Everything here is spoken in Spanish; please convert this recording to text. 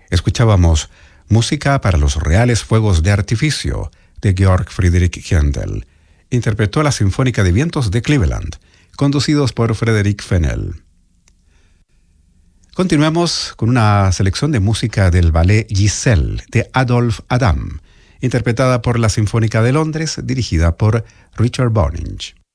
Escuchábamos Música para los Reales Fuegos de Artificio, de Georg Friedrich Händel. Interpretó la Sinfónica de Vientos de Cleveland, conducidos por Frédéric Fennell. Continuamos con una selección de música del ballet Giselle, de Adolphe Adam, interpretada por la Sinfónica de Londres, dirigida por Richard Boninge.